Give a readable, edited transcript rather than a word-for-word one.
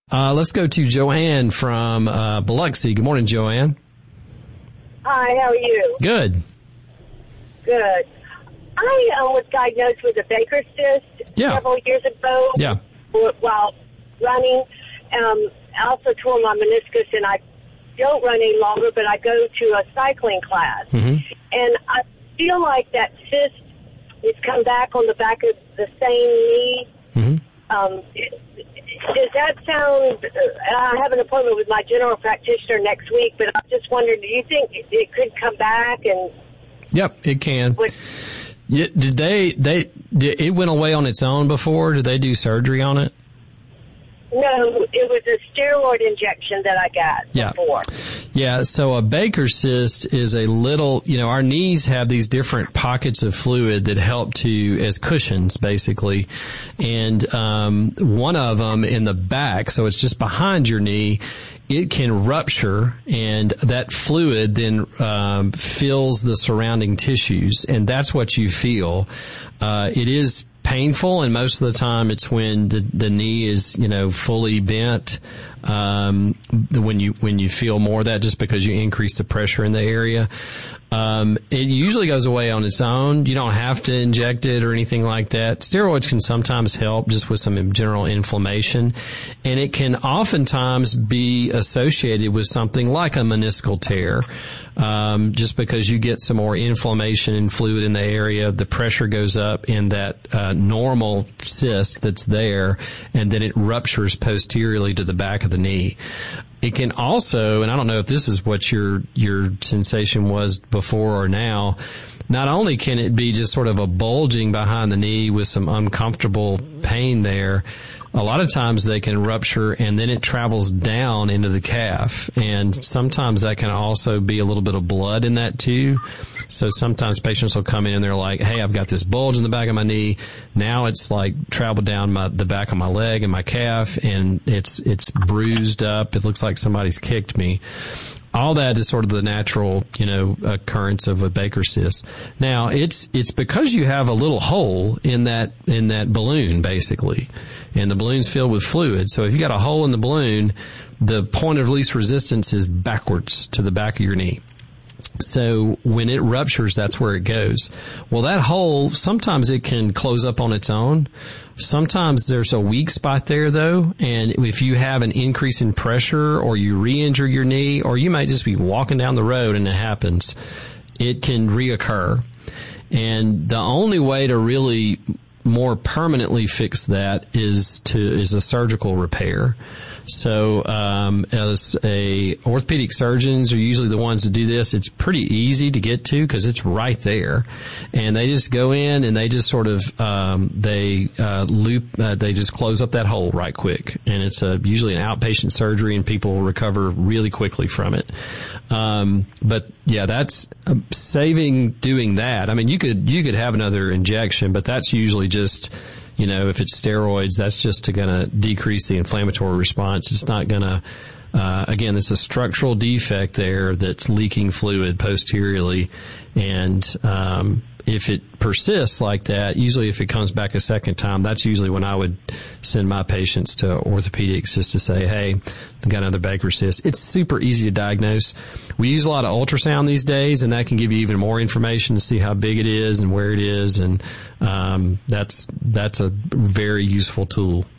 Let's go to Joanne from Biloxi. Good morning, Joanne. Hi, how are you? Good. Good. I was diagnosed with a Baker's cyst several years ago while running. I also tore my meniscus, and I don't run any longer, but I go to a cycling class. Mm-hmm. And I feel like that cyst has come back on the back of the same knee. Mm-hmm. Does that sound... I have an appointment with my general practitioner next week, but I'm just wondering, do you think it could come back? And Yep, it can. It went away on its own before? Did they do surgery on it? No, it was a steroid injection that I got before. Yeah, so a Baker's cyst is a little, our knees have these different pockets of fluid that help as cushions, basically. And one of them in the back, so it's just behind your knee, it can rupture, and that fluid then fills the surrounding tissues, and that's what you feel. It is painful, and most of the time it's when the knee is fully bent, when you feel more of that, just because you increase the pressure in the area. It usually goes away on its own. You don't have to inject it or anything like that. Steroids can sometimes help just with some general inflammation, and it can oftentimes be associated with something like a meniscal tear. Just because you get some more inflammation and fluid in the area, the pressure goes up in that normal cyst that's there, and then it ruptures posteriorly to the back of the knee. It can also, and I don't know if this is what your sensation was before or now, not only can it be just sort of a bulging behind the knee with some uncomfortable pain there, a lot of times they can rupture and then it travels down into the calf. And sometimes that can also be a little bit of blood in that too. So sometimes patients will come in and they're like, hey, I've got this bulge in the back of my knee. Now it's like traveled down the back of my leg and my calf, and it's bruised up. It looks like somebody's kicked me. All that is sort of the natural, occurrence of a Baker's cyst. Now, it's because you have a little hole in that balloon, basically, and the balloon's filled with fluid. So if you got a hole in the balloon, the point of least resistance is backwards to the back of your knee. So when it ruptures, that's where it goes. Well, that hole, sometimes it can close up on its own. Sometimes there's a weak spot there, though, and if you have an increase in pressure or you re-injure your knee, or you might just be walking down the road and it happens, it can reoccur. And the only way to really more permanently fix that is a surgical repair. So, as orthopedic surgeons are usually the ones to do this. It's pretty easy to get to because it's right there, and they just go in and they just sort of they just close up that hole right quick, and it's usually an outpatient surgery, and people will recover really quickly from it. But yeah, that's saving doing that. I mean, you could have another injection, but that's usually just, if it's steroids, that's just going to decrease the inflammatory response. It's not going to, again, it's a structural defect there that's leaking fluid posteriorly. And, if it persists like that, usually if it comes back a second time, that's usually when I would send my patients to orthopedics just to say, hey, I've got another Baker's cyst. It's super easy to diagnose. We use a lot of ultrasound these days, and that can give you even more information to see how big it is and where it is. And that's a very useful tool.